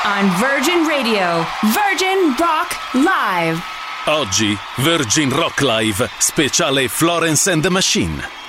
on Virgin Radio, Virgin Rock Live. Oggi Virgin Rock Live, speciale Florence and the Machine.